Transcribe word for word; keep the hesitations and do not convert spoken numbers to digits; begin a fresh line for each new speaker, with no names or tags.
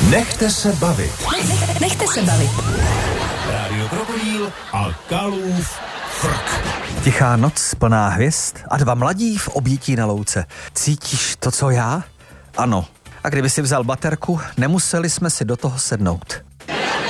Nechte se bavit.
Nech, nechte se bavit.
Rádio Krokodýl a Kalův frk.
Tichá noc, plná hvězd a dva mladí v objetí na louce. Cítíš to, co já? Ano. A kdyby si vzal baterku, nemuseli jsme si do toho sednout.